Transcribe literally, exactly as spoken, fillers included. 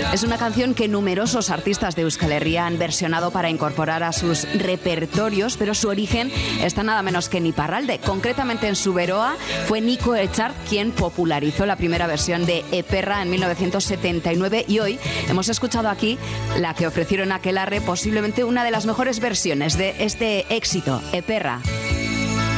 Es una canción que numerosos artistas de Euskal Herria han versionado para incorporar a sus repertorios, pero su origen está nada menos que en Iparralde. Concretamente en Zuberoa fue Nico Echart quien popularizó la primera versión de Eperra en mil novecientos setenta y nueve y hoy hemos escuchado aquí la que ofrecieron Aquelarre, posiblemente una de las mejores versiones de este éxito, Eperra.